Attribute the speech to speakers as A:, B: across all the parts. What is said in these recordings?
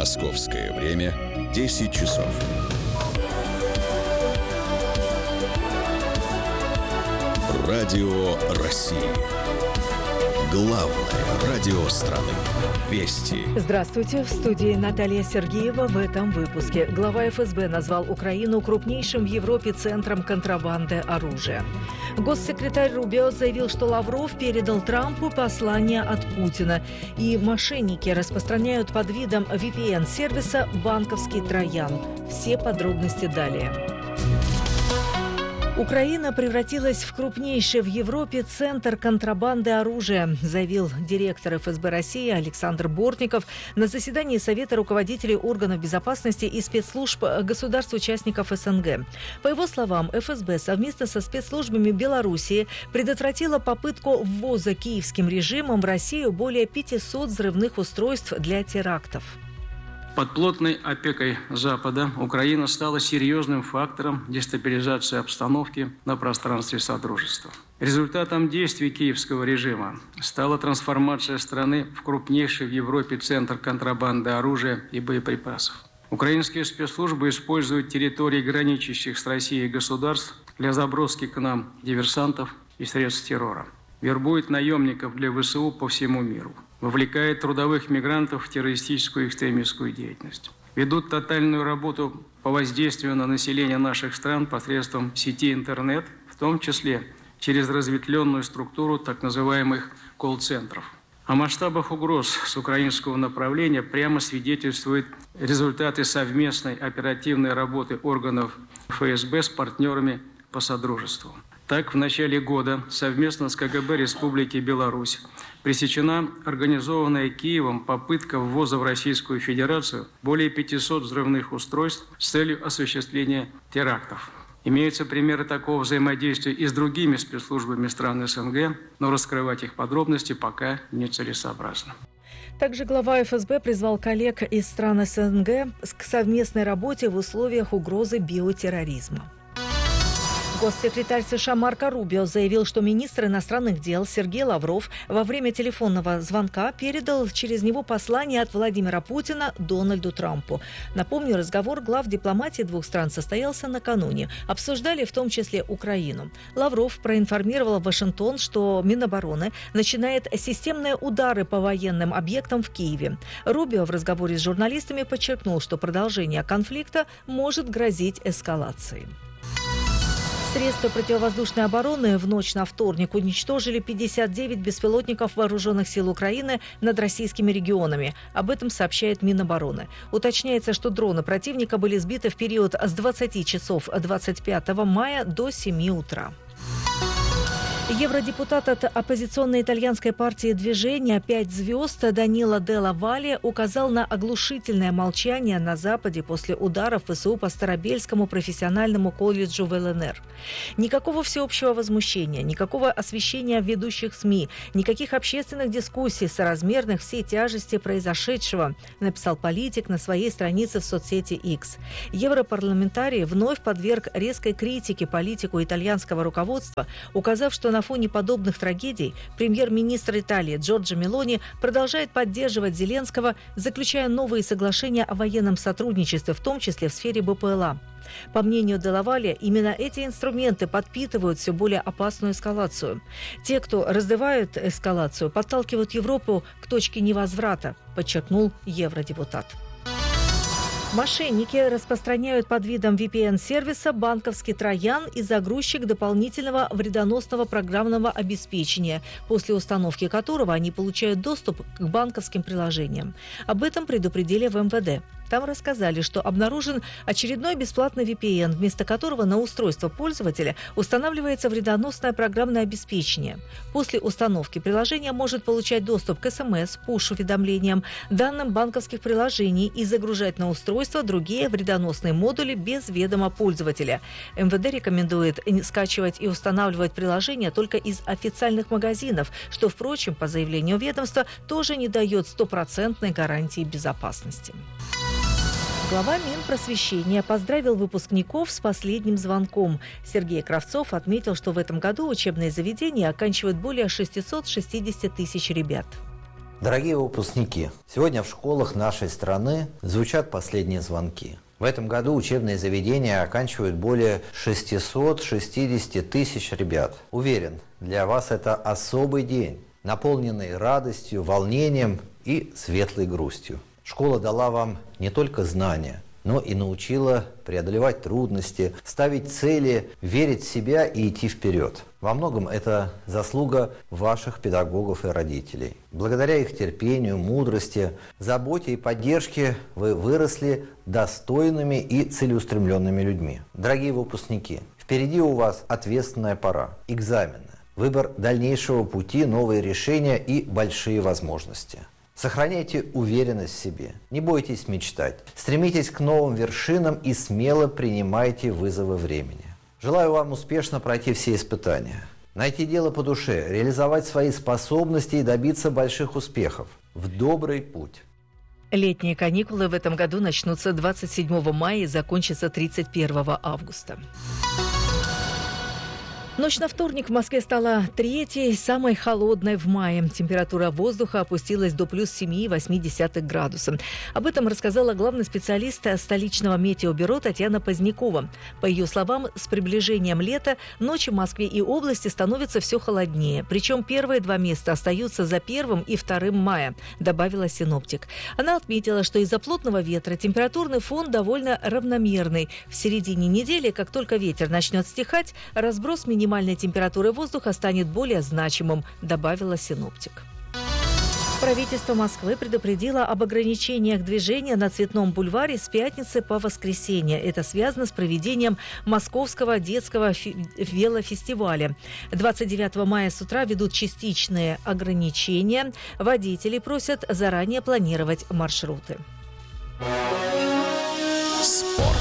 A: Московское время 10 часов. Радио России. Главное радио страны. Вести.
B: Здравствуйте. В студии Наталья Сергеева. В этом выпуске глава ФСБ назвал Украину крупнейшим в Европе центром контрабанды оружия. Госсекретарь Рубио заявил, что Лавров передал Трампу послание от Путина. И мошенники распространяют под видом VPN-сервиса банковский троян. Все подробности далее. Украина превратилась в крупнейший в Европе центр контрабанды оружия, заявил директор ФСБ России Александр Бортников на заседании Совета руководителей органов безопасности и спецслужб государств-участников СНГ. По его словам, ФСБ совместно со спецслужбами Белоруссии предотвратила попытку ввоза киевским режимом в Россию более 500 взрывных устройств для терактов.
C: Под плотной опекой Запада Украина стала серьезным фактором дестабилизации обстановки на пространстве Содружества. Результатом действий киевского режима стала трансформация страны в крупнейший в Европе центр контрабанды оружия и боеприпасов. Украинские спецслужбы используют территории граничащих с Россией государств для заброски к нам диверсантов и средств террора. Вербует наемников для ВСУ по всему миру. Вовлекает трудовых мигрантов в террористическую и экстремистскую деятельность. Ведут тотальную работу по воздействию на население наших стран посредством сети интернет, в том числе через разветвленную структуру так называемых колл-центров. О масштабах угроз с украинского направления прямо свидетельствуют результаты совместной оперативной работы органов ФСБ с партнерами по Содружеству. Так, в начале года совместно с КГБ Республики Беларусь пресечена организованная Киевом попытка ввоза в Российскую Федерацию более 500 взрывных устройств с целью осуществления терактов. Имеются примеры такого взаимодействия и с другими спецслужбами стран СНГ, но раскрывать их подробности пока нецелесообразно.
B: Также глава ФСБ призвал коллег из стран СНГ к совместной работе в условиях угрозы биотерроризма. Госсекретарь США Марко Рубио заявил, что министр иностранных дел Сергей Лавров во время телефонного звонка передал через него послание от Владимира Путина Дональду Трампу. Напомню, разговор глав дипломатии двух стран состоялся накануне. Обсуждали в том числе Украину. Лавров проинформировал Вашингтон, что Минобороны начинает системные удары по военным объектам в Киеве. Рубио в разговоре с журналистами подчеркнул, что продолжение конфликта может грозить эскалацией. Средства противовоздушной обороны в ночь на вторник уничтожили 59 беспилотников вооруженных сил Украины над российскими регионами. Об этом сообщает Минобороны. Уточняется, что дроны противника были сбиты в период с 20 часов 25 мая до 7 утра. Евродепутат от оппозиционной итальянской партии «Движение» «Пять звезд» Данило Делла Валле указал на оглушительное молчание на Западе после ударов ВСУ по Старобельскому профессиональному колледжу в ЛНР. Никакого всеобщего возмущения, никакого освещения в ведущих СМИ, никаких общественных дискуссий соразмерных всей тяжести произошедшего, написал политик на своей странице в соцсети X. Европарламентарий вновь подверг резкой критике политику итальянского руководства, указав, что на фоне подобных трагедий премьер-министр Италии Джорджо Мелони продолжает поддерживать Зеленского, заключая новые соглашения о военном сотрудничестве, в том числе в сфере БПЛА. По мнению Делла Валле, именно эти инструменты подпитывают все более опасную эскалацию. Те, кто раздувает эскалацию, подталкивают Европу к точке невозврата, подчеркнул евродепутат. Мошенники распространяют под видом VPN-сервиса банковский троян и загрузчик дополнительного вредоносного программного обеспечения, после установки которого они получают доступ к банковским приложениям. Об этом предупредили в МВД. Там рассказали, что обнаружен очередной бесплатный VPN, вместо которого на устройство пользователя устанавливается вредоносное программное обеспечение. После установки приложение может получать доступ к СМС, пуш-уведомлениям, данным банковских приложений и загружать на устройство другие вредоносные модули без ведома пользователя. МВД рекомендует скачивать и устанавливать приложения только из официальных магазинов, что, впрочем, по заявлению ведомства, тоже не дает стопроцентной гарантии безопасности. Глава Минпросвещения поздравил выпускников с последним звонком. Сергей Кравцов отметил, что в этом году учебные заведения оканчивают более 660 тысяч ребят.
D: Дорогие выпускники, сегодня в школах нашей страны звучат последние звонки. В этом году учебные заведения оканчивают более 660 тысяч ребят. Уверен, для вас это особый день, наполненный радостью, волнением и светлой грустью. Школа дала вам не только знания, но и научила преодолевать трудности, ставить цели, верить в себя и идти вперед. Во многом это заслуга ваших педагогов и родителей. Благодаря их терпению, мудрости, заботе и поддержке вы выросли достойными и целеустремленными людьми. Дорогие выпускники, впереди у вас ответственная пора, экзамены, выбор дальнейшего пути, новые решения и большие возможности. Сохраняйте уверенность в себе, не бойтесь мечтать, стремитесь к новым вершинам и смело принимайте вызовы времени. Желаю вам успешно пройти все испытания, найти дело по душе, реализовать свои способности и добиться больших успехов. В добрый путь!
B: Летние каникулы в этом году начнутся 27 мая и закончатся 31 августа. Ночь на вторник в Москве стала третьей, самой холодной в мае. Температура воздуха опустилась до плюс 7,8 градуса. Об этом рассказала главный специалист столичного метеобюро Татьяна Позднякова. По ее словам, с приближением лета ночи в Москве и области становятся все холоднее. Причем первые 2 места остаются за 1 и 2 мая, добавила синоптик. Она отметила, что из-за плотного ветра температурный фон довольно равномерный. В середине недели, как только ветер начнет стихать, разброс минимальной температуры воздуха станет более значимым, добавила синоптик. Правительство Москвы предупредило об ограничениях движения на Цветном бульваре с пятницы по воскресенье. Это связано с проведением Московского детского велофестиваля. 29 мая с утра ведут частичные ограничения. Водители просят заранее планировать маршруты.
A: Спорт.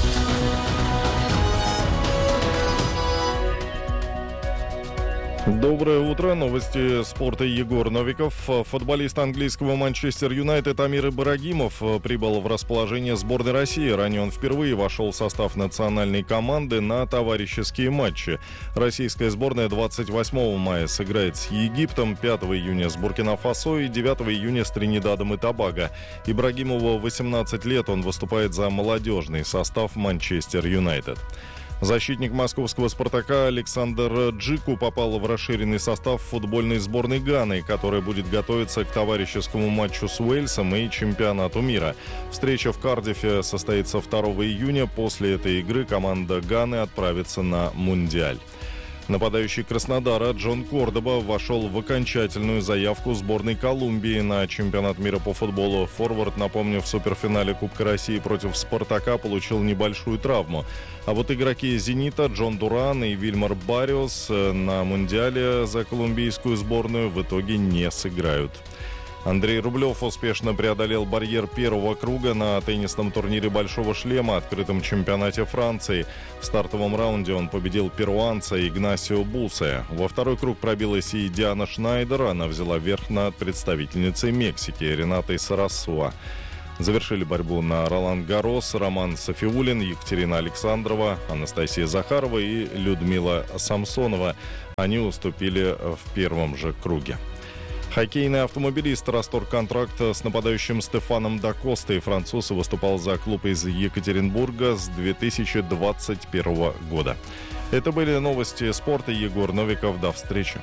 E: Доброе утро. Новости спорта. Егор Новиков. Футболист английского Манчестер Юнайтед Амир Ибрагимов прибыл в расположение сборной России. Ранее он впервые вошел в состав национальной команды на товарищеские матчи. Российская сборная 28 мая сыграет с Египтом, 5 июня с Буркина-Фасо и 9 июня с Тринидадом и Тобаго. Ибрагимову 18 лет, он выступает за молодежный состав Манчестер Юнайтед. Защитник московского «Спартака» Александр Джику попал в расширенный состав футбольной сборной Ганы, которая будет готовиться к товарищескому матчу с Уэльсом и чемпионату мира. Встреча в Кардифе состоится 2 июня. После этой игры команда Ганы отправится на Мундиаль. Нападающий Краснодара Джон Кордоба вошел в окончательную заявку сборной Колумбии на чемпионат мира по футболу. Форвард, напомню, в суперфинале Кубка России против «Спартака» получил небольшую травму. А вот игроки «Зенита» Джон Дуран и Вильмар Барриос на Мундиале за колумбийскую сборную в итоге не сыграют. Андрей Рублев успешно преодолел барьер первого круга на теннисном турнире «Большого шлема», открытом чемпионате Франции. В стартовом раунде он победил перуанца Игнасио Бусе. Во второй круг пробилась и Диана Шнайдер. Она взяла верх над представительницей Мексики Ренатой Сарасуа. Завершили борьбу на Ролан-Гаррос Роман Софиулин, Екатерина Александрова, Анастасия Захарова и Людмила Самсонова. Они уступили в первом же круге. Хоккейный автомобилист расторг контракт с нападающим Стефаном Дакостой. Француз выступал за клуб из Екатеринбурга с 2021 года. Это были новости спорта. Егор Новиков. До встречи.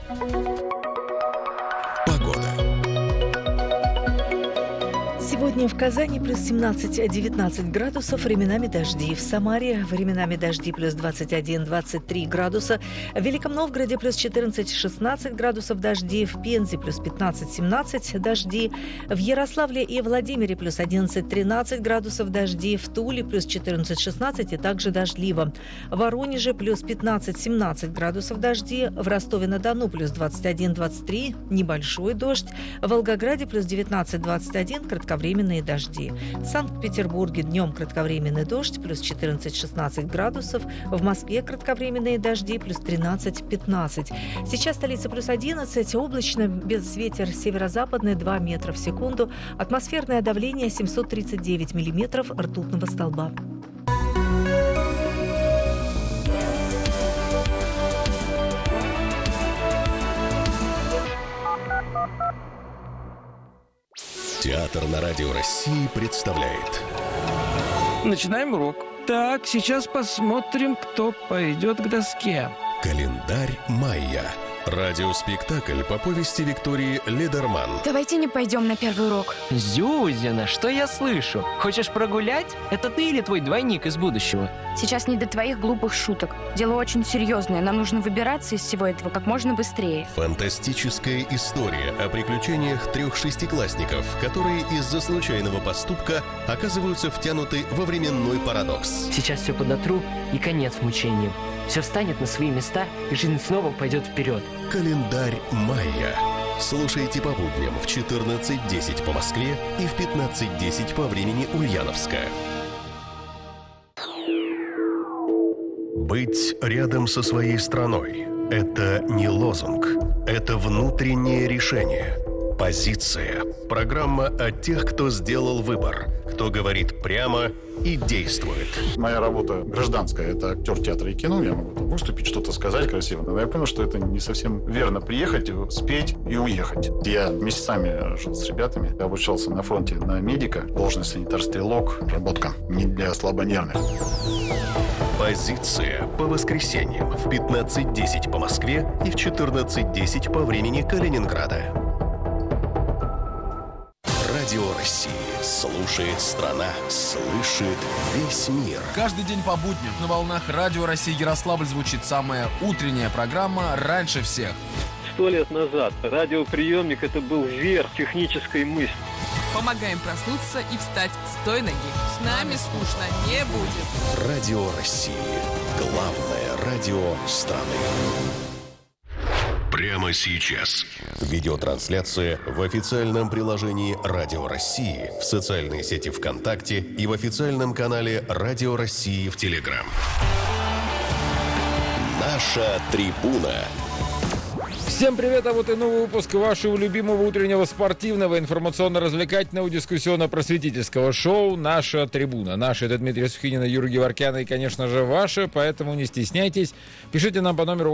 A: Погода.
B: Сегодня в Казани плюс 17-19 градусов, временами дожди. В Самаре временами дожди плюс 21-23 градуса. В Великом Новгороде плюс 14-16 градусов дожди. В Пензе плюс 15-17 дожди. В Ярославле и Владимире плюс 11-13 градусов дожди. В Туле плюс 14-16 и также дождливо. В Воронеже плюс 15-17 градусов дожди. В Ростове-на-Дону плюс 21-23, небольшой дождь. В Волгограде плюс 19-21, кратковременные дожди. В Санкт-Петербурге днем кратковременный дождь, плюс 14-16 градусов. В Москве кратковременные дожди, плюс 13-15. Сейчас столица плюс 11, облачно, без ветер северо-западный 2 метра в секунду. Атмосферное давление 739 миллиметров ртутного столба.
A: Театр на Радио России представляет.
F: Начинаем урок. Так, сейчас посмотрим, кто пойдет к доске.
A: Календарь майя. Радиоспектакль по повести Виктории Ледерман.
G: Давайте не пойдем на первый урок.
F: Зюзина, что я слышу? Хочешь прогулять? Это ты или твой двойник из будущего?
G: Сейчас не до твоих глупых шуток. Дело очень серьезное. Нам нужно выбираться из всего этого как можно быстрее.
A: Фантастическая история о приключениях 3 шестиклассников, которые из-за случайного поступка оказываются втянуты во временной парадокс.
F: Сейчас все подотру и конец мучениям. Все встанет на свои места, и жизнь снова пойдет вперед.
A: Календарь майя. Слушайте по будням в 14:10 по Москве и в 15:10 по времени Ульяновска. Быть рядом со своей страной – это не лозунг, это внутреннее решение. Позиция. Программа о тех, кто сделал выбор, кто говорит прямо и действует.
H: Моя работа гражданская, это актер театра и кино. Я могу выступить, что-то сказать красиво. Но я понял, что это не совсем верно. Приехать, спеть и уехать. Я месяцами жил с ребятами. Я обучался на фронте на медика. Должность санитар-стрелок. Работка не для слабонервных.
A: Позиция по воскресеньям в 15:10 по Москве и в 14:10 по времени Калининграда. Радио России. Слушает страна, слышит весь мир.
I: Каждый день по будням на волнах Радио России Ярославль звучит самая утренняя программа «Раньше всех».
J: 100 лет назад радиоприемник – это был верх технической мысли.
K: Помогаем проснуться и встать с той ноги. С нами скучно не будет.
A: Радио России. Главное радио страны. Прямо сейчас. Видеотрансляция в официальном приложении Радио России, в социальной сети ВКонтакте и в официальном канале Радио России в Телеграм. Наша трибуна.
L: Всем привет, а вот и новый выпуск вашего любимого утреннего спортивного, информационно-развлекательного, дискуссионно-просветительского шоу «Наша трибуна». Наша — это Дмитрий Сухинин, Юрий Геворкян и, конечно же, ваша, поэтому не стесняйтесь. Пишите нам по номеру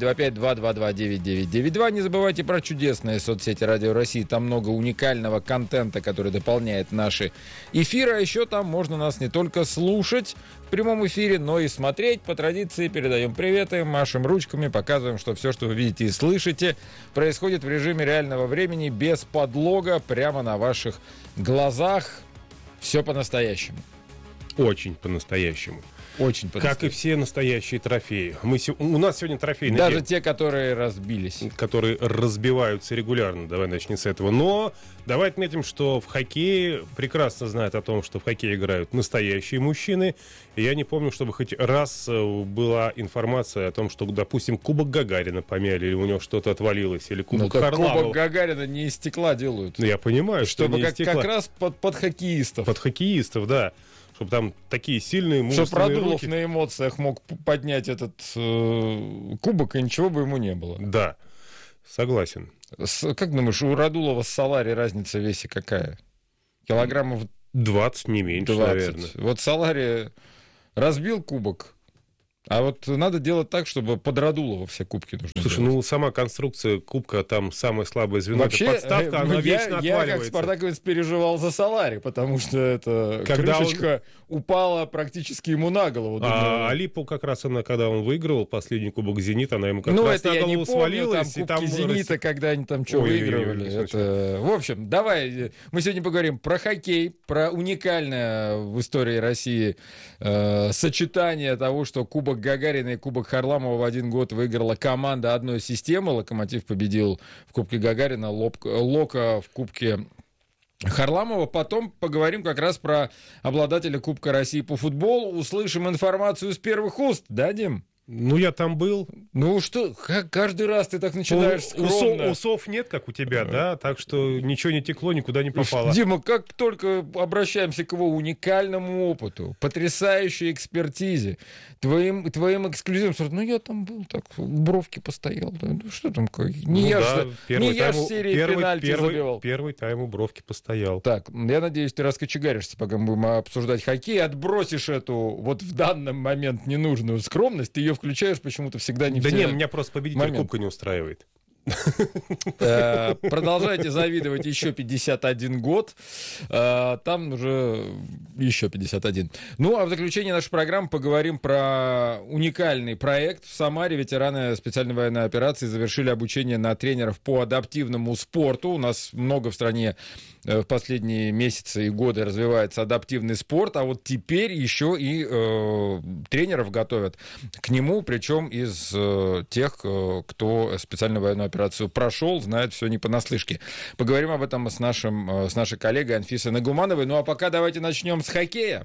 L: 8925-222-9992. Не забывайте про чудесные соцсети Радио России. Там много уникального контента, который дополняет наши эфиры. А еще там можно нас не только слушать в прямом эфире, но и смотреть. По традиции передаем приветы, машем ручками, показываем, что все, что вы видите и слышите, происходит в режиме реального времени, без подлога, прямо на ваших глазах. Все по-настоящему.
M: Очень по-настоящему.
L: Очень по-настоящему.
M: Как и все настоящие трофеи. У нас сегодня трофейный
L: даже
M: день.
L: Те, которые разбились.
M: Которые разбиваются регулярно. Давай начнем с этого. Но давай отметим, что в хоккее прекрасно знают о том, что в хоккее играют настоящие мужчины. И я не помню, чтобы хоть раз была информация о том, что, допустим, Кубок Гагарина помяли, или у него что-то отвалилось, или Кубок Харламова.
L: Кубок Гагарина не из стекла делают.
M: Я понимаю, что
L: чтобы
M: не из стекла.
L: Как раз под хоккеистов.
M: Под хоккеистов, да. Чтобы там такие сильные мужественные
L: чтобы Радулов
M: руки.
L: на эмоциях мог поднять этот кубок, и ничего бы ему не было.
M: Да, согласен.
L: Как думаешь, у Радулова с Солари разница в весе какая? Килограммов
M: 20, не меньше,
L: 20.
M: наверное.
L: Вот Солари разбил кубок. А вот надо делать так, чтобы под Радулова все кубки нужны.
M: Слушай,
L: делать.
M: сама конструкция кубка, там самое слабое звено,
L: вообще,
M: это подставка, она вечно отваливается.
L: Я как спартаковец переживал за Солари, потому что это крышечка упала практически ему на голову.
M: А Алипу как раз она, когда он выигрывал последний кубок «Зенита», она ему как раз на голову свалилась.
L: Там кубки «Зенита», когда они там что выигрывали. В общем, давай, мы сегодня поговорим про хоккей, про уникальное в истории России сочетание того, что Кубок Гагарина и Кубок Харламова в один год выиграла команда одной системы. «Локомотив» победил в Кубке Гагарина, «Лока» в Кубке Харламова. Потом поговорим как раз про обладателя Кубка России по футболу. Услышим информацию с первых уст, да, Дим?
M: Ну, я там был.
L: Ну что, каждый раз ты так начинаешь скромно.
M: Усов нет, как у тебя, да? Так что ничего не текло, никуда не попало.
L: Дима, как только обращаемся к его уникальному опыту, потрясающей экспертизе, твоим эксклюзивом, ну я там был, так, бровки постоял. Да, что там, не я же в серии пенальти забивал.
M: Первый тайм у бровки постоял.
L: Так, я надеюсь, ты раскочегаришься, пока мы будем обсуждать хоккей, отбросишь эту вот в данный момент ненужную скромность, ты ее включаешь почему-то всегда не в
M: Да нет, меня просто победитель Кубка не устраивает.
L: Продолжайте завидовать еще 51 год. Там уже еще 51. Ну, а в заключение нашей программы поговорим про уникальный проект. В Самаре ветераны специальной военной операции завершили обучение на тренеров по адаптивному спорту. У нас много в стране в последние месяцы и годы развивается адаптивный спорт, а вот теперь еще и тренеров готовят к нему, причем из тех, кто специальную военную операцию прошел, знает все не понаслышке. Поговорим об этом с нашей коллегой Анфисой Нагумановой. Ну а пока давайте начнем с хоккея.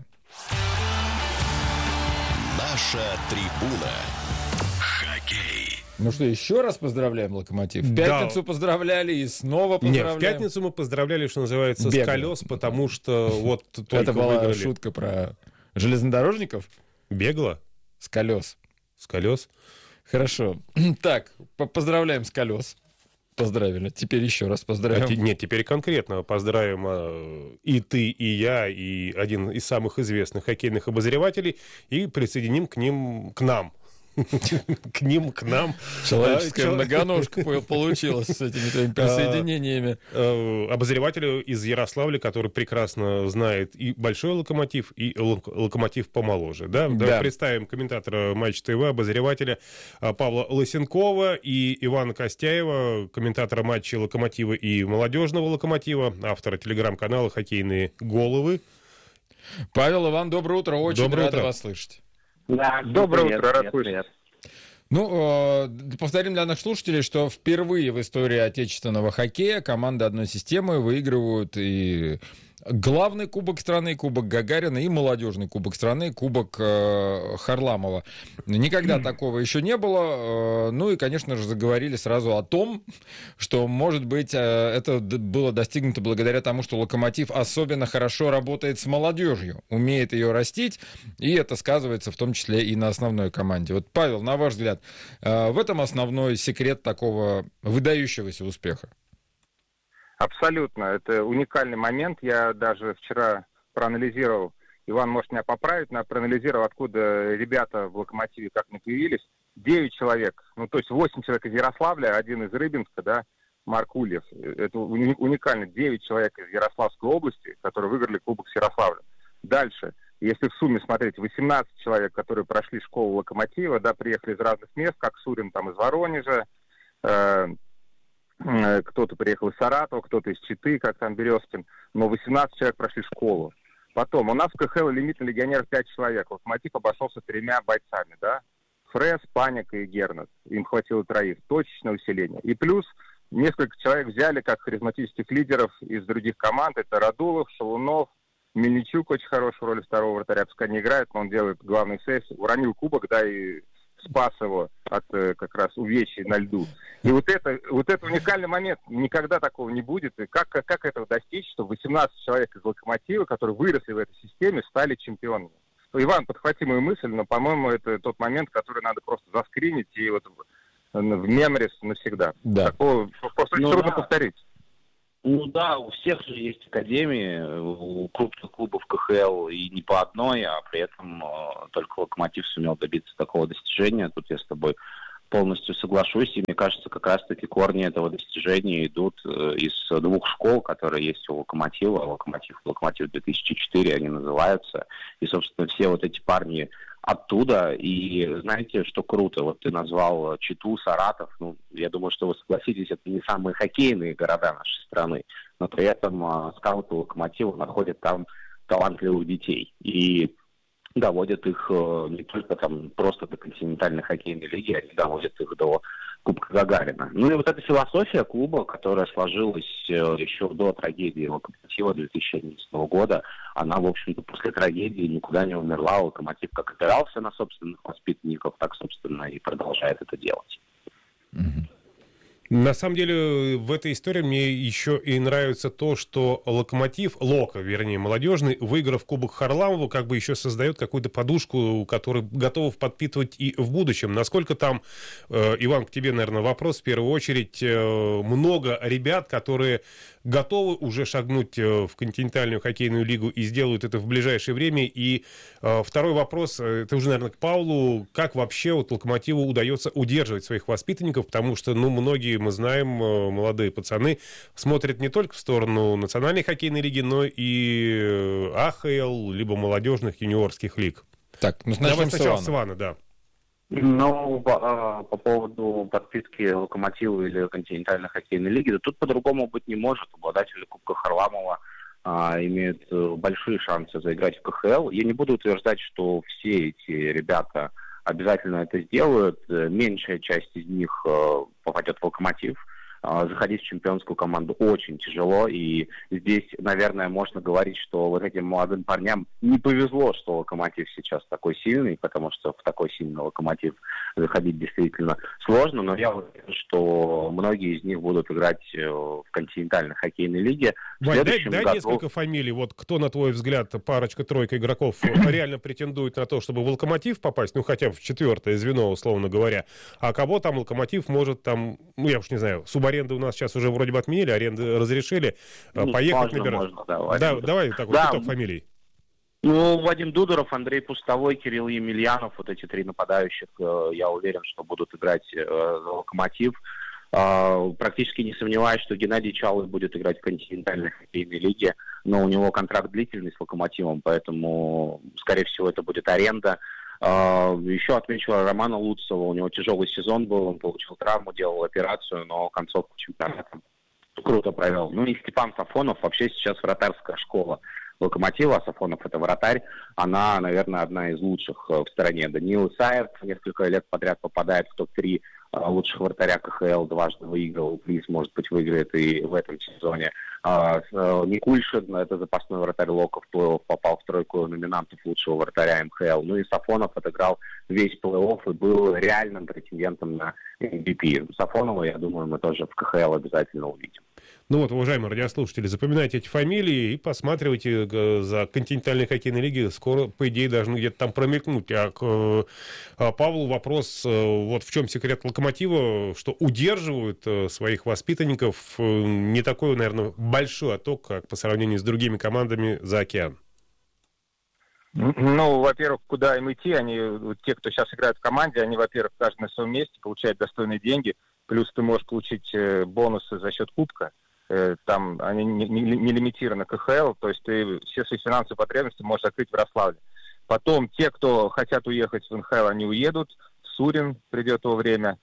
A: Наша трибуна. Хоккей.
L: Ну что, еще раз поздравляем «Локомотив». В пятницу поздравляли и снова поздравляем.
M: Нет, в пятницу мы поздравляли, что называется, с колес, потому что вот только
L: это была
M: выиграли.
L: Шутка про железнодорожников?
M: Бегло?
L: С колес.
M: С колес?
L: Хорошо. Так, поздравляем с колес. Поздравили. Теперь еще раз поздравим.
M: Нет, теперь конкретно поздравим и ты, и я, и один из самых известных хоккейных обозревателей, и присоединим к нам. К нам.
L: Человеческая многоножка получилась с этими твоими присоединениями.
M: Обозревателю из Ярославля, который прекрасно знает и большой «Локомотив», и «Локомотив» помоложе. Да? Давай представим комментатора Матч ТВ, обозревателя Павла Лысенкова и Ивана Костяева, комментатора матча «Локомотива» и молодежного «Локомотива», автора телеграм-канала «Хоккейные головы».
L: Павел, Иван, доброе утро. Очень рад вас слышать.
N: Да, доброе утро, рад слышать.
L: Ну, повторим для наших слушателей, что впервые в истории отечественного хоккея команды одной системы выигрывают и главный кубок страны, кубок Гагарина, и молодежный кубок страны, кубок Харламова. Никогда такого еще не было. Ну и, конечно же, заговорили сразу о том, что, может быть, это было достигнуто благодаря тому, что «Локомотив» особенно хорошо работает с молодежью, умеет ее растить, и это сказывается в том числе и на основной команде. Вот, Павел, на ваш взгляд, в этом основной секрет такого выдающегося успеха?
N: Абсолютно. Это уникальный момент. Я даже вчера проанализировал, Иван может меня поправить, но я проанализировал, откуда ребята в «Локомотиве» как не появились. 9 человек, ну то есть 8 человек из Ярославля, один из Рыбинска, да, Марк Ульев. Это уникально. 9 человек из Ярославской области, которые выиграли кубок с Ярославля. Дальше, если в сумме смотреть, 18 человек, которые прошли школу «Локомотива», да, приехали из разных мест, как Сурин там из Воронежа, кто-то приехал из Саратова, кто-то из Читы, как там Березкин, но 18 человек прошли школу. Потом, у нас в КХЛ лимит на легионеров 5 человек. «Локомотив» обошелся 3 бойцами, да? Фрес, Паник и Гернет. Им хватило 3. Точечное усиление. И плюс несколько человек взяли как харизматических лидеров из других команд. Это Радулов, Шалунов, Мельничук, очень хорошую роль второго вратаря. Пускай не играет, но он делает главный сейв. Уронил кубок, да, и спас его от как раз увечий на льду. И вот это уникальный момент. Никогда такого не будет. И как этого достичь, что 18 человек из «Локомотива», которые выросли в этой системе, стали чемпионами? Иван, подхвати мою мысль, но, по-моему, это тот момент, который надо просто заскринить и вот в меморис навсегда.
L: Да.
N: Такого просто трудно повторить.
O: Ну да, у всех же есть академии, у крупных клубов КХЛ и не по одной, а при этом только «Локомотив» сумел добиться такого достижения. Тут я с тобой полностью соглашусь, и мне кажется, как раз-таки корни этого достижения идут из 2 школ, которые есть у «Локомотива». «Локомотив 2004» они называются. И, собственно, все вот эти парни оттуда. И знаете, что круто? Вот ты назвал Читу, Саратов. Ну, я думаю, что вы согласитесь, это не самые хоккейные города нашей страны. Но при этом скауты «Локомотива» находят там талантливых детей. И доводят их не только там просто до континентальной хоккейной лиги, они доводят их до Кубка Гагарина. Ну и вот эта философия клуба, которая сложилась еще до трагедии «Локомотива» 2011 года, она, в общем-то, после трагедии никуда не умерла. «Локомотив» как опирался на собственных воспитанников, так, собственно, и продолжает это делать.
M: На самом деле, в этой истории мне еще и нравится то, что «Локомотив», молодежный, выиграв Кубок Харламова, как бы еще создает какую-то подушку, которую готов подпитывать и в будущем. Насколько там, Иван, к тебе, наверное, вопрос в первую очередь, много ребят, которые готовы уже шагнуть в континентальную хоккейную лигу и сделают это в ближайшее время? И второй вопрос, это уже, наверное, к Павлу. Как вообще вот «Локомотиву» удается удерживать своих воспитанников? Потому что, многие, мы знаем, молодые пацаны смотрят не только в сторону национальной хоккейной лиги, но и АХЛ, либо молодежных юниорских лиг.
L: Так,
M: давай сначала с Ивана, да.
O: По поводу подписки «Локомотива» или континентальной хоккейной лиги, да тут по-другому быть не может. Обладатели Кубка Харламова имеют большие шансы заиграть в КХЛ. Я не буду утверждать, что все эти ребята обязательно это сделают. Меньшая часть из них попадет в «Локомотив». Заходить в чемпионскую команду очень тяжело, и здесь, наверное, можно говорить, что вот этим молодым парням не повезло, что «Локомотив» сейчас такой сильный, потому что в такой сильный «Локомотив» заходить действительно сложно, но я уверен, что многие из них будут играть в континентальной хоккейной лиге.
M: Вань, дай несколько фамилий, вот кто, на твой взгляд, парочка-тройка игроков реально претендует на то, чтобы в «Локомотив» попасть, хотя бы в четвертое звено, условно говоря, а кого там «Локомотив» может там, я уж не знаю, субаренды у нас сейчас уже вроде бы отменили, аренды разрешили, поехать набирать. Давай так вот, итог фамилий.
O: Вадим Дудоров, Андрей Пустовой, Кирилл Емельянов, вот эти три нападающих, я уверен, что будут играть за «Локомотив». Практически не сомневаюсь, что Геннадий Чалый будет играть в континентальной хоккейной лиге, но у него контракт длительный с «Локомотивом», поэтому, скорее всего, это будет аренда. Еще отмечу Романа Луцева, у него тяжелый сезон был, он получил травму, делал операцию, но концовку чемпионата круто провел. И Степан Сафонов, вообще сейчас вратарская школа «Локомотива», а Сафонов это вратарь, она, наверное, одна из лучших в стране. Даниил Исаев несколько лет подряд попадает в топ-3 лучших вратаря КХЛ, дважды выиграл приз, может быть, выиграет и в этом сезоне. Никульшин, это запасной вратарь Локов, попал в тройку номинантов лучшего вратаря МХЛ. И Сафонов отыграл весь плей-офф и был реальным претендентом на MVP. Сафонова, я думаю, мы тоже в КХЛ обязательно увидим.
M: Уважаемые радиослушатели, запоминайте эти фамилии и посматривайте за континентальной хоккейной лиги. Скоро, по идее, должны где-то там промелькнуть. А к Павлу вопрос, вот в чем секрет «Локомотива», что удерживают своих воспитанников не такой, наверное, большой отток, как по сравнению с другими командами за океан.
N: Во-первых, куда им идти? Те, кто сейчас играет в команде, они, во-первых, каждый на своем месте получают достойные деньги, плюс ты можешь получить бонусы за счет кубка. Там они не лимитированы КХЛ, то есть ты все свои финансовые потребности можешь закрыть в Ярославле. Потом те, кто хотят уехать в НХЛ, они уедут. Сурин придет во время.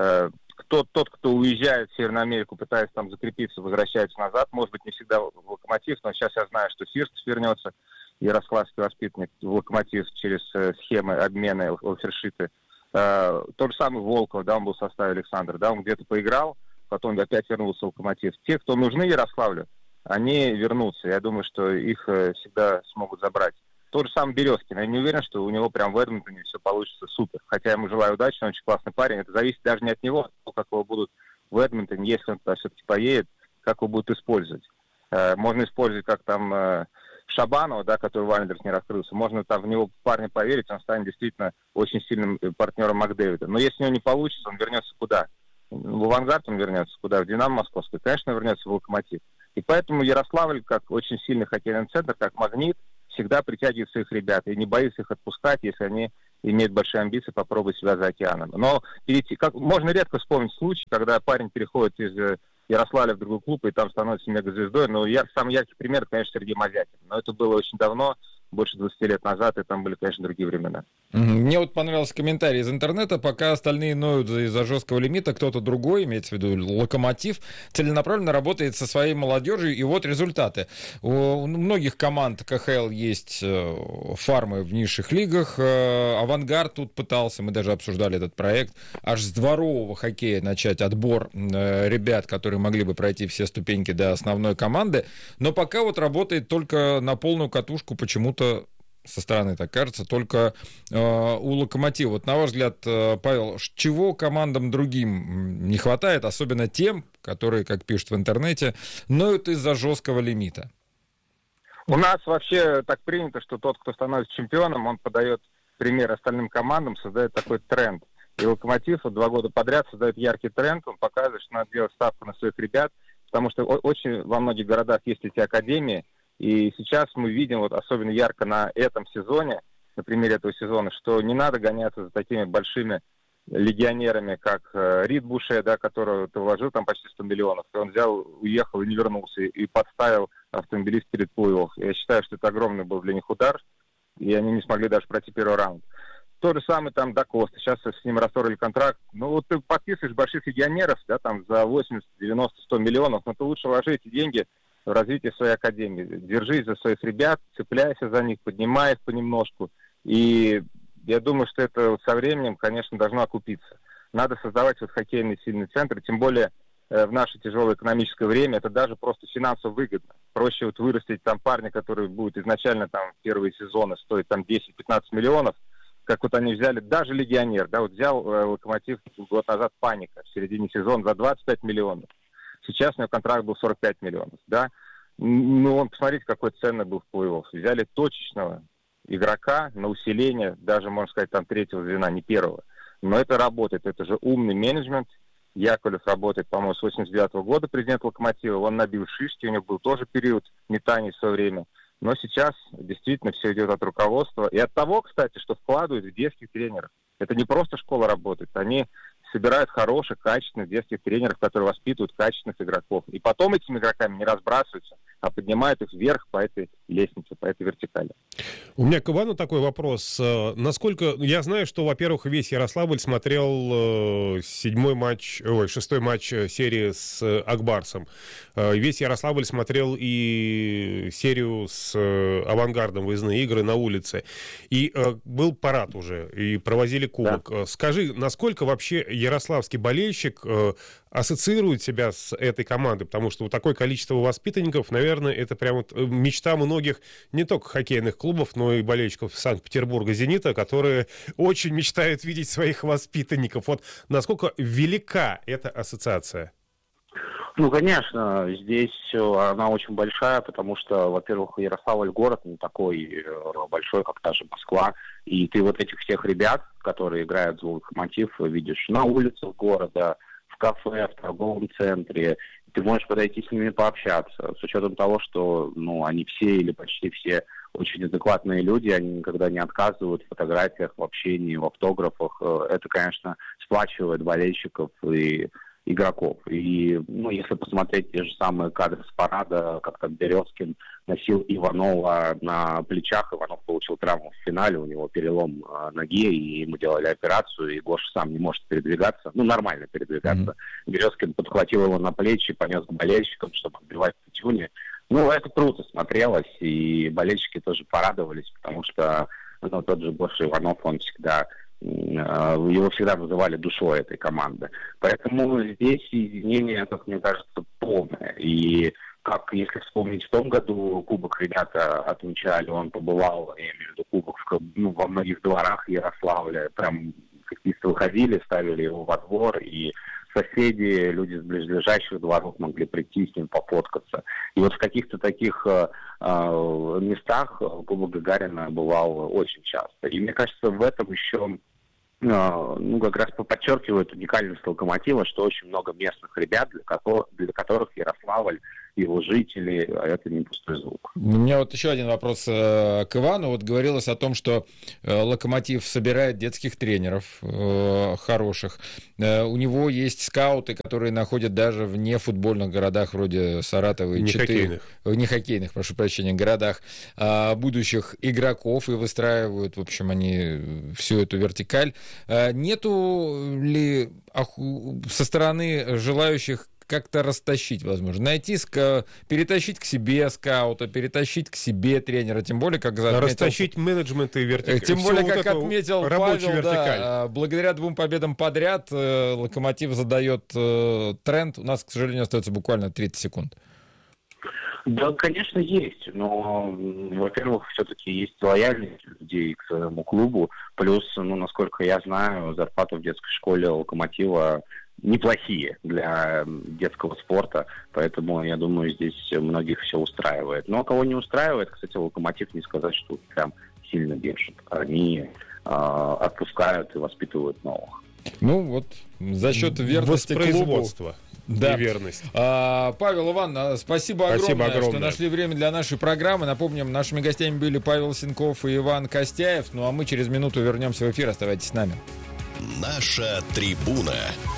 N: Тот, кто уезжает в Северную Америку, пытается там закрепиться, возвращается назад. Может быть, не всегда в «Локомотив», но сейчас я знаю, что Фирстов вернется, ярославский воспитанник, в «Локомотив» через схемы обмена, оффершиты. Тот же самый Волков, он был в составе Александра, он где-то поиграл, потом опять вернулся в «Локомотив». Те, кто нужны Ярославлю, они вернутся. Я думаю, что их всегда смогут забрать. Тот же самый Березкин. Я не уверен, что у него прям в Эдмонтоне все получится супер. Хотя я ему желаю удачи, он очень классный парень. Это зависит даже не от него, а как его будут в Эдмонтоне, если он туда все-таки поедет, как его будут использовать. Можно использовать как там Шабанова, который Вайлдерс не раскрылся. Можно там в него парня поверить, он станет действительно очень сильным партнером Макдэвида. Но если у него не получится, он вернется куда? В «Авангард» он вернется куда? В «Динамо» Московский. Конечно, вернется в «Локомотив». И поэтому Ярославль, как очень сильный хоккейный центр, как магнит, всегда притягивает своих ребят и не боится их отпускать, если они имеют большие амбиции попробовать себя за океаном. Но можно редко вспомнить случай, когда парень переходит из Ярославля в другой клуб и там становится мегазвездой. Но самый яркий пример, конечно, Сергей Мазякин. Но это было очень давно, больше 20 лет назад, и там были, конечно, другие времена.
L: Мне вот понравился комментарий из интернета. Пока остальные ноют из-за жесткого лимита, кто-то другой, имеется в виду «Локомотив», целенаправленно работает со своей молодежью, и вот результаты. У многих команд КХЛ есть фармы в низших лигах. «Авангард» тут пытался, мы даже обсуждали этот проект, аж с дворового хоккея начать отбор ребят, которые могли бы пройти все ступеньки до основной команды. Но пока вот работает только на полную катушку, почему-то со стороны так кажется, только у «Локомотива». Вот на ваш взгляд, Павел, чего командам другим не хватает, особенно тем, которые, как пишут в интернете, ноют из-за жесткого лимита?
N: У нас вообще так принято, что тот, кто становится чемпионом, он подает пример остальным командам, создает такой тренд. И «Локомотив 2 года подряд создает яркий тренд, он показывает, что надо делать ставку на своих ребят, потому что очень во многих городах есть эти академии, и сейчас мы видим, вот особенно ярко на этом сезоне, на примере этого сезона, что не надо гоняться за такими большими легионерами, как Рид Буше, да, которого ты вложил там почти 100 миллионов, и он взял, уехал и не вернулся, и подставил автомобилист перед плей-офф. Я считаю, что это огромный был для них удар, и они не смогли даже пройти первый раунд. То же самое там Да Коста, сейчас с ним расторгли контракт. Ну вот ты подписываешь больших легионеров, да, там за 80, 90, 100 миллионов, но ты лучше вложи эти деньги в развитие своей академии. Держись за своих ребят, цепляйся за них, поднимай их понемножку. И я думаю, что это со временем, конечно, должно окупиться. Надо создавать вот хоккейные сильные центры, тем более в наше тяжелое экономическое время это даже просто финансово выгодно. Проще вот вырастить там парня, который будет изначально там первые сезоны стоить там 10-15 миллионов, как вот они взяли, даже легионер, да, вот взял Локомотив год назад Паника в середине сезона за 25 миллионов. Сейчас у него контракт был 45 миллионов, да. Ну, он, посмотрите, какой ценный был в плей-офф. Взяли точечного игрока на усиление, даже, можно сказать, там третьего звена, не первого. Но это работает, это же умный менеджмент. Яковлев работает, по-моему, с 89-го года, президент Локомотива. Он набил шишки, у него был тоже период метаний в свое время. Но сейчас действительно все идет от руководства. И от того, кстати, что вкладывают в детских тренеров. Это не просто школа работает. Они собирают хороших, качественных детских тренеров, которые воспитывают качественных игроков. И потом этими игроками не разбрасываются, а поднимают их вверх по этой лестнице, по этой вертикали.
M: У меня к Ивану такой вопрос. Насколько... Я знаю, что, во-первых, весь Ярославль смотрел шестой матч серии с Акбарсом. Весь Ярославль смотрел и серию с Авангардом, выездные игры на улице. И был парад уже, и провозили кубок. Да. Скажи, насколько вообще ярославский болельщик ассоциирует себя с этой командой? Потому что вот такое количество воспитанников, наверное, это прям вот мечта многих не только хоккейных клубов, но и болельщиков Санкт-Петербурга «Зенита», которые очень мечтают видеть своих воспитанников. Вот насколько велика эта ассоциация?
O: Ну, конечно, здесь она очень большая, потому что, во-первых, Ярославль город не такой большой, как та же Москва, и ты вот этих всех ребят, которые играют за Локомотив, видишь на улицах города, в кафе, в торговом центре, ты можешь подойти с ними пообщаться, с учетом того, что, они все или почти все очень адекватные люди, они никогда не отказывают в фотографиях, в общении, в автографах. Это, конечно, сплачивает болельщиков и игроков. И, если посмотреть те же самые кадры с парада, как там Березкин носил Иванова на плечах, Иванов получил травму в финале, у него перелом ноги, и ему делали операцию, и Гоша сам не может передвигаться, нормально передвигаться. Березкин подхватил его на плечи, понес к болельщикам, чтобы отбивать Петюни. Это круто смотрелось, и болельщики тоже порадовались, потому что тот же Гоша Иванов, он всегда... Его всегда называли душой этой команды. Поэтому здесь единение, как мне кажется, полное. И как, если вспомнить, в том году кубок ребята отмечали, он побывал, я имею в виду кубок, во многих дворах Ярославля. Прям хоккеисты выходили, ставили его во двор, и соседи, люди с близлежащих дворов могли прийти с ним пофоткаться. И вот в каких-то таких местах кубок Гагарина бывал очень часто. И мне кажется, в этом еще как раз подчеркивает уникальность Локомотива, что очень много местных ребят, для которых Ярославль, его жители, это не пустой звук.
L: У меня вот еще один вопрос к Ивану. Вот говорилось о том, что Локомотив собирает детских тренеров хороших. У него есть скауты, которые находят даже в нефутбольных городах вроде Саратова и Читы. Не хоккейных, прошу прощения, городах будущих игроков и выстраивают, в общем, они всю эту вертикаль. Нету ли со стороны желающих как-то растащить, возможно, перетащить к себе скаута, перетащить к себе тренера, тем более, как
M: растащить менеджмент и вертикаль.
L: Тем более, как отметил Павел, благодаря 2 победам подряд Локомотив задает тренд. У нас, к сожалению, остается буквально 30 секунд.
O: Да, конечно, есть, но, во-первых, все-таки есть лояльность людей к своему клубу, плюс, насколько я знаю, зарплаты в детской школе Локомотива неплохие для детского спорта, поэтому, я думаю, здесь многих все устраивает. Но кого не устраивает, кстати, Локомотив, не сказать, что прям сильно держит. Они отпускают и воспитывают новых.
L: За счет верности клубу. Да.
M: и верность.
L: Павел, Иван, спасибо огромное, что нашли время для нашей программы. Напомним, нашими гостями были Павел Сенков и Иван Костяев. Ну а мы через минуту вернемся в эфир. Оставайтесь с нами.
A: Наша трибуна.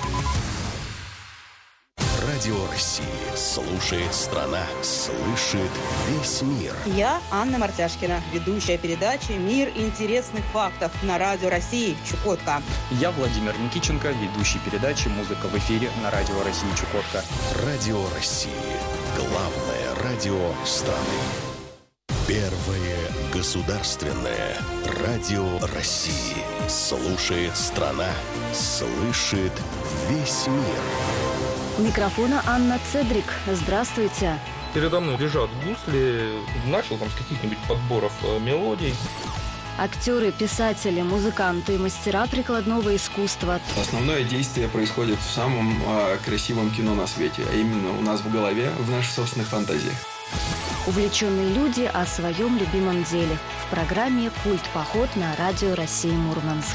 A: Радио России слушает страна, слышит весь мир.
P: Я Анна Мартяшкина, ведущая передачи «Мир интересных фактов» на Радио России Чукотка.
Q: Я Владимир Никиченко, ведущий передачи «Музыка в эфире» на Радио России Чукотка.
A: Радио России. Главное радио страны. Первое государственное радио России. Слушает страна, слышит весь мир.
R: У микрофона Анна Цедрик. Здравствуйте.
S: Передо мной лежат гусли. Начал там с каких-нибудь подборов мелодий.
R: Актеры, писатели, музыканты и мастера прикладного искусства.
T: Основное действие происходит в самом красивом кино на свете, а именно у нас в голове, в наших собственных фантазиях.
R: Увлеченные люди о своем любимом деле. В программе «Культ-поход» на Радио России Мурманск.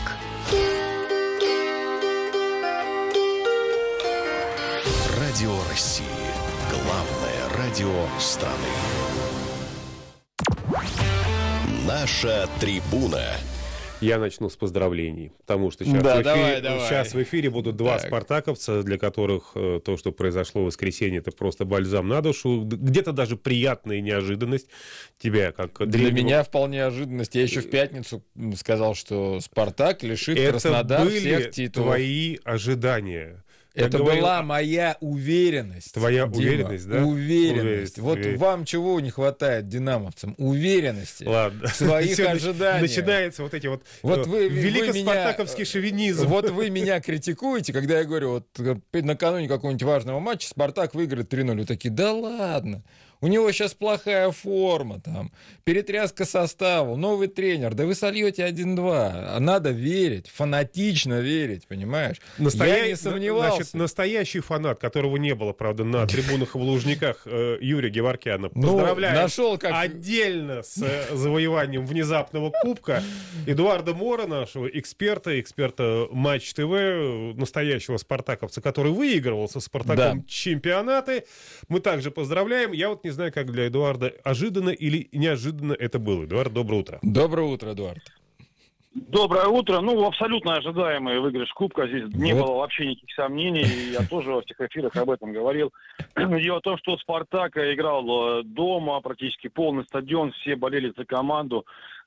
A: Радио России. Главное радио страны. Наша трибуна.
M: Я начну с поздравлений, потому что сейчас в эфире будут два спартаковца, для которых то, что произошло в воскресенье, это просто бальзам на душу. Где-то даже приятная неожиданность. Тебя как
L: для меня вполне неожиданность. Я еще в пятницу сказал, что «Спартак» лишит Краснодар всех титулов.
M: Твои ожидания.
L: Это была моя уверенность.
M: Твоя
L: Дима,
M: уверенность, да?
L: Уверенность. Вот вам чего не хватает, динамовцам? Уверенности.
M: Ладно.
L: В своих ожиданиях.
M: Начинается вот эти вот великоспартаковский шовинизм.
L: Вот вы меня критикуете, когда я говорю, вот накануне какого-нибудь важного матча Спартак выиграет 3-0. Вы такие, да ладно. У него сейчас плохая форма, там, перетряска состава, новый тренер. Да вы сольете 1-2. Надо верить, фанатично верить, понимаешь? Я не сомневался.
M: Значит, настоящий фанат, которого не было, правда, на трибунах в Лужниках, Юрия Геворкяна. Поздравляем отдельно с завоеванием внезапного кубка. Эдуарда Мора, нашего эксперта Матч ТВ, настоящего спартаковца, который выигрывал со Спартаком чемпионаты. Мы также поздравляем. Я вот не знаю, как для Эдуарда ожиданно или неожиданно это было. Эдуард, доброе утро.
L: Доброе утро, Эдуард.
U: Доброе утро. Ну, абсолютно ожидаемый выигрыш Кубка. Здесь не было вообще никаких сомнений. Я тоже во всех эфирах об этом говорил. Дело в том, что «Спартак» играл дома, практически полный стадион, все болели за команду.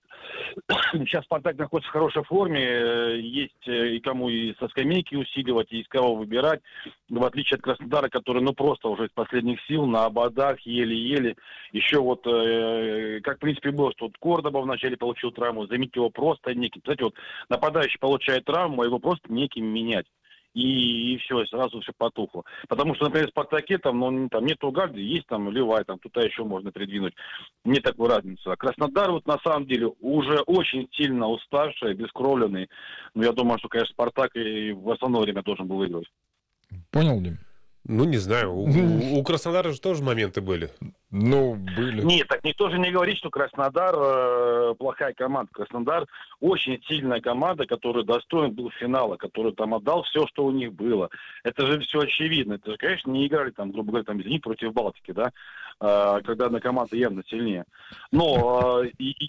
U: Сейчас «Спартак» находится в хорошей форме, есть и кому и со скамейки усиливать, и из кого выбирать, в отличие от Краснодара, который, просто уже из последних сил, на ободах, еле-еле. Еще вот, как в принципе было, что вот Кордоба вначале получил травму, заменить его просто неким. Кстати, вот нападающий получает травму, а его просто неким менять. И все, сразу все потухло. Потому что, например, в «Спартаке» там нет Угальды, есть там Левай, там туда еще можно придвинуть. Нет такой разницы. А Краснодар вот на самом деле уже очень сильно уставший, обескровленный. Но я думаю, что, конечно, «Спартак» и в основное время должен был выигрывать.
L: Понял, Дим?
M: Ну, не знаю. У Краснодара же тоже моменты были.
L: Были.
U: Нет, так никто же не говорит, что Краснодар плохая команда. Краснодар очень сильная команда, которая достоин был финала, который там отдал все, что у них было. Это же все очевидно. Это же, конечно, не играли там, грубо говоря, там «Зенит» против «Балтики», да, когда одна команда явно сильнее. Но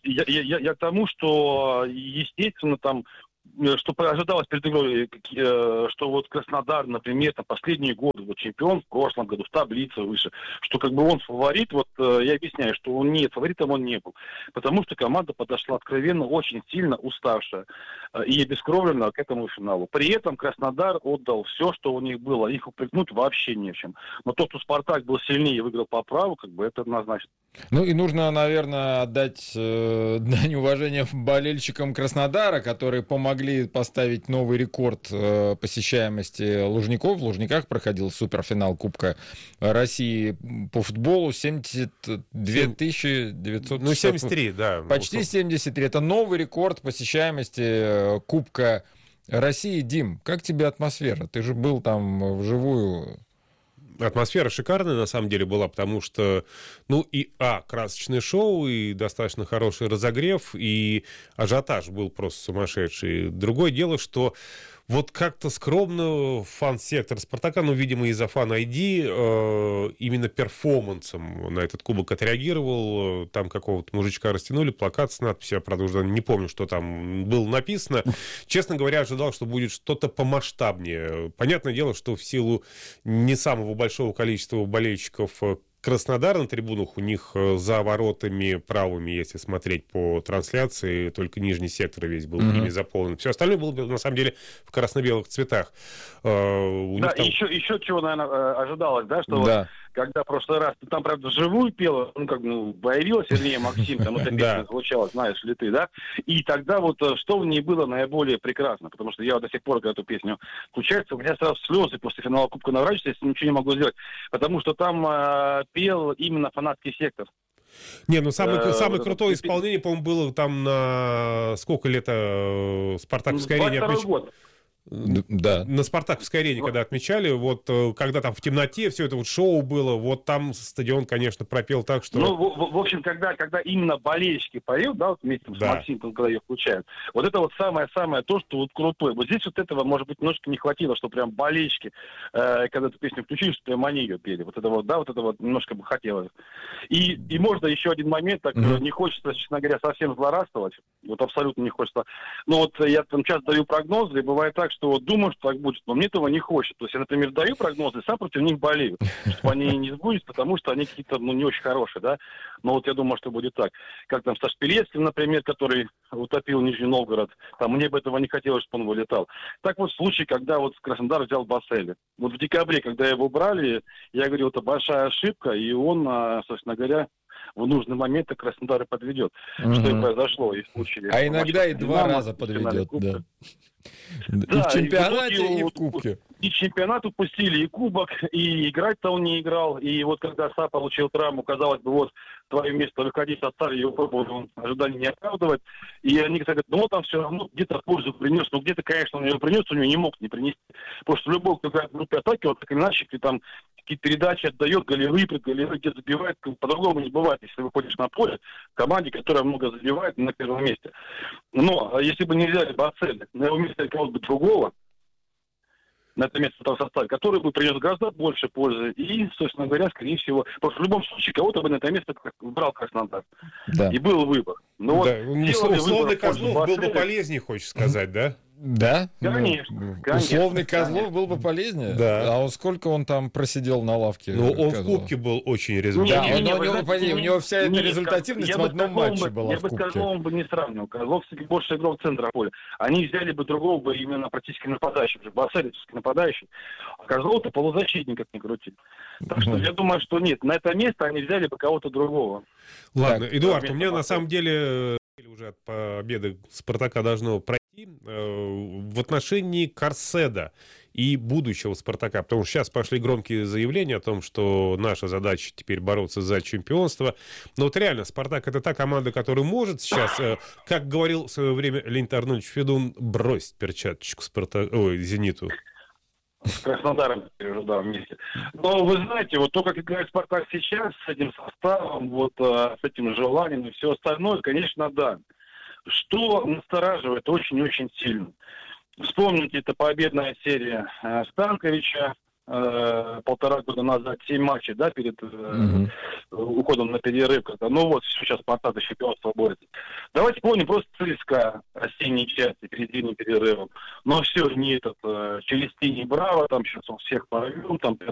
U: я к тому, что, естественно, там, что ожидалось перед игрой, что вот Краснодар, например, там последние годы, вот чемпион в прошлом году, в таблице выше, что как бы он фаворит, вот я объясняю, что он нет, фаворитом он не был, потому что команда подошла откровенно очень сильно уставшая и обескровленная к этому финалу. При этом Краснодар отдал все, что у них было, их упрекнуть вообще не в чем. Но то, что «Спартак» был сильнее и выиграл по праву, как бы это однозначно.
L: Ну и нужно, наверное, отдать дань уважения болельщикам Краснодара, которые помогли поставить новый рекорд посещаемости Лужников. В Лужниках проходил суперфинал Кубка России по футболу. 72 900...
M: 73, да.
L: Почти 73. Это новый рекорд посещаемости Кубка России. Дим, как тебе атмосфера? Ты же был там вживую.
M: Атмосфера шикарная, на самом деле, была, потому что, красочное шоу, и достаточно хороший разогрев, и ажиотаж был просто сумасшедший. Другое дело, что Вот как-то скромно фан-сектор «Спартака», ну, видимо, из-за фан-айди, именно перформансом на этот кубок отреагировал. Там какого-то мужичка растянули, плакат с надписью, правда, уже не помню, что там было написано. Честно говоря, ожидал, что будет что-то помасштабнее. Понятное дело, что в силу не самого большого количества болельщиков Краснодар на трибунах, у них за воротами правыми, если смотреть по трансляции, только нижний сектор весь был ими заполнен. Все остальное было, на самом деле, в красно-белых цветах.
U: Да, еще чего, наверное, ожидалось, да, что вот, когда в прошлый раз ты там, правда, вживую пела, появилась, вернее, Максим, там эта песня звучала, знаешь ли ты, да, и тогда вот что в ней было наиболее прекрасно, потому что я до сих пор, когда эту песню включается, у меня сразу слезы после финала Кубка наворачиваются, если ничего не могу сделать, потому что там пел именно фанатский сектор.
M: Не, ну самое крутое исполнение, по-моему, было там на сколько лет Спартаковской арене отмечали. Да. На Спартаковской арене, когда отмечали, вот когда там в темноте все это вот шоу было, вот там стадион, конечно, пропел так, что...
U: Ну, в общем, когда именно болельщики поют, да, вот вместе с Максимом, когда ее включают, вот это вот самое-самое то, что вот крутое. Вот здесь вот этого, может быть, немножко не хватило, что прям болельщики, когда эту песню включили, что прям они ее пели. Вот это вот, да, вот это вот немножко бы хотелось. И можно еще один момент, так не хочется, честно говоря, совсем злорадствовать, вот абсолютно не хочется. Но вот я там часто даю прогнозы, и бывает так, что вот думаю, что так будет, но мне этого не хочется. То есть я, например, даю прогнозы, сам против них болею, чтобы они не сбылись, потому что они какие-то, не очень хорошие, да. Но вот я думаю, что будет так. Как там Саш Пелецкий, например, который утопил Нижний Новгород, там мне бы этого не хотелось, чтобы он вылетал. Так вот в случае, когда вот Краснодар взял Басселя. Вот в декабре, когда его брали, я говорил, это большая ошибка, и он, собственно говоря, в нужный момент Краснодар и подведет. Что и произошло. И в случае,
L: а иногда и два раза подведет, да. И в чемпионате, и в кубке.
U: И чемпионат упустили, и кубок, и играть-то он не играл. И вот когда Са получил травму, казалось бы, вот твое место выходить от Сары, его пробовали, он ожидания не оправдывать. И они говорят, ну там все равно где-то пользу принес, но где-то, конечно, он ее принес, у него не мог не принести. Потому что любой, кто играет в группе атаки, вот так или иначе, ты там какие-то передачи отдает, голевые, где забивает, по-другому не бывает, если выходишь на поле, команде, которая много забивает, на первом месте. Но если бы не взяли Басселя, на его место кого-то бы другого, на это место в составе, который бы принес гораздо больше пользы. И, собственно говоря, скорее всего, потому что в любом случае кого-то бы на это место брал Краснодар. Да. И был выбор. Но
M: да. Вот условный Козлов был бы полезнее, хочешь сказать, да?
L: Да?
U: Конечно.
L: Условный Козлов был бы полезнее?
M: Да.
L: А сколько он там просидел на лавке?
M: Ну, он в кубке был очень результативный.
L: Да, у него вся эта результативность в одном матче была в кубке.
U: Я бы с Козловым бы не сравнивал. Козлов больше играл в центре поля. Они взяли бы другого бы именно практически нападающего. Бассель нападающий. А Козлов-то полузащитник, как ни крути. Так что я думаю, что нет. На это место они взяли бы кого-то другого.
M: Ладно, так, Эдуард, у меня на самом деле уже от победы Спартака должно пройти в отношении Карседа и будущего Спартака, потому что сейчас пошли громкие заявления о том, что наша задача теперь бороться за чемпионство. Но вот реально, Спартак — это та команда, которая может сейчас, как говорил в свое время Леонид Арнольдович Федун, бросить перчаточку Зениту.
U: С Краснодаром пережидал вместе. Но вы знаете, вот то, как играет Спартак сейчас, с этим составом, вот с этим желанием и все остальное, конечно, да. Что настораживает очень-очень сильно. Вспомните, это победная серия Станковича, 1,5 года назад, 7 матчей, да, перед уходом на перерыв. Ну вот, сейчас Спартак за чемпионство борется. Давайте помним просто ЦСКА осенней части перед зимним перерывом. Но все, не через Тини Браво, там сейчас он всех провел, там